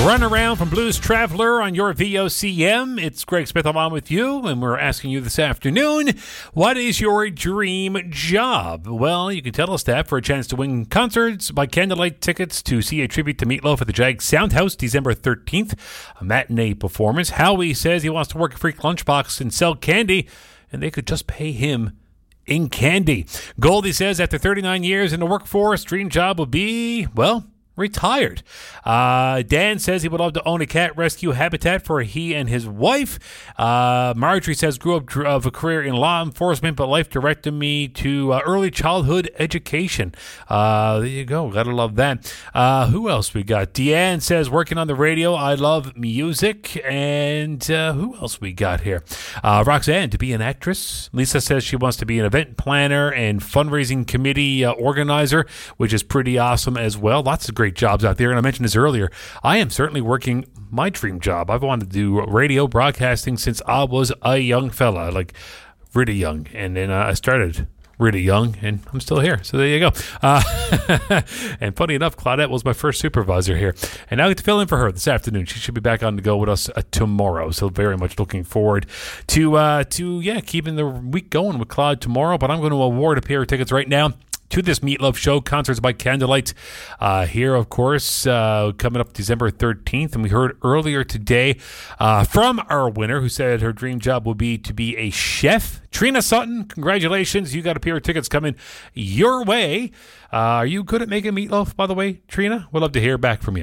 Run around from Blues Traveler on your VOCM. It's Greg Smith along with you, and we're asking you this afternoon, what is your dream job? Well, you can tell us that for a chance to win concerts by candlelight tickets to see a tribute to Meatloaf at the Jag Soundhouse December 13th, a matinee performance. Howie says he wants to work at Freak Lunchbox and sell candy, and they could just pay him in candy. Goldie says after 39 years in the workforce, dream job would be, well, retired. Dan says he would love to own a cat rescue habitat for he and his wife. Marjorie says grew up of a career in law enforcement, but life directed me to early childhood education. There you go. Gotta love that. Who else we got? Deanne says working on the radio. I love music. And who else we got here? Roxanne to be an actress. Lisa says she wants to be an event planner and fundraising committee organizer, which is pretty awesome as well. Lots of great jobs out there, and I mentioned this earlier. I am certainly working my dream job. I've wanted to do radio broadcasting since I was a young fella, like really young, and then I started really young, and I'm still here. So there you go. And funny enough, Claudette was my first supervisor here, and now I get to fill in for her this afternoon. She should be back on the go with us tomorrow. So very much looking forward to keeping the week going with Claude tomorrow. But I'm going to award a pair of tickets right now to this Meatloaf show, Concerts by Candlelight, here, of course, coming up December 13th. And we heard earlier today from our winner who said her dream job would be to be a chef. Trina Sutton, congratulations. You got a pair of tickets coming your way. Are you good at making meatloaf, by the way, Trina? We'd love to hear back from you.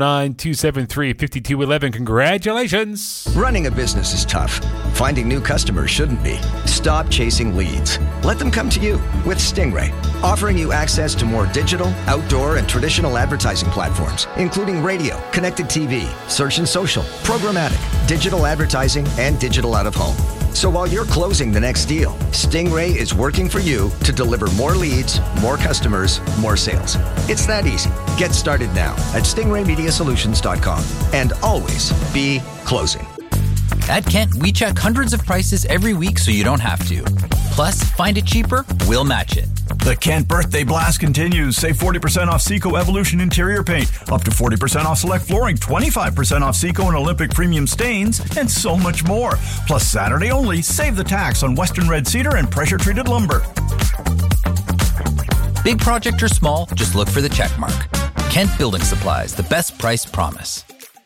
709-273-5211. Congratulations. Running a business is tough. Finding new customers shouldn't be. Stop chasing leads. Let them come to you with Stingray, offering you access to more digital, outdoor, and traditional advertising platforms, including radio, connected TV, search and social, programmatic, digital advertising, and digital out-of-home. So while you're closing the next deal, Stingray is working for you to deliver more leads, more customers, more sales. It's that easy. Get started now at stingraymediasolutions.com and always be closing. At Kent, we check hundreds of prices every week so you don't have to. Plus, find it cheaper, we'll match it. The Kent Birthday Blast continues. Save 40% off Seco Evolution interior paint, up to 40% off select flooring, 25% off Seco and Olympic premium stains, and so much more. Plus, Saturday only, save the tax on Western red cedar and pressure-treated lumber. Big project or small, just look for the check mark. Kent Building Supplies, the best price promise.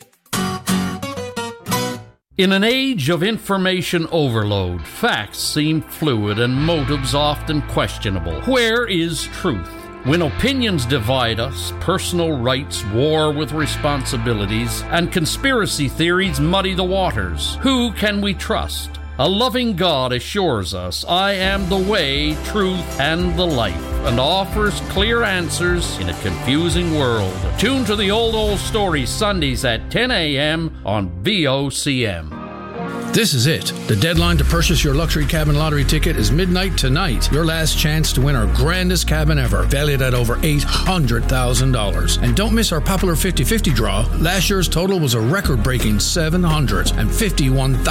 In an age of information overload, facts seem fluid and motives often questionable. Where is truth? When opinions divide us, personal rights war with responsibilities, and conspiracy theories muddy the waters, who can we trust? A loving God assures us, I am the way, truth, and the life, and offers clear answers in a confusing world. Tune to the Old Story Sundays at 10 a.m. on VOCM. This is it. The deadline to purchase your luxury cabin lottery ticket is midnight tonight. Your last chance to win our grandest cabin ever, valued at over $800,000. And don't miss our popular 50-50 draw. Last year's total was a record-breaking $751,000.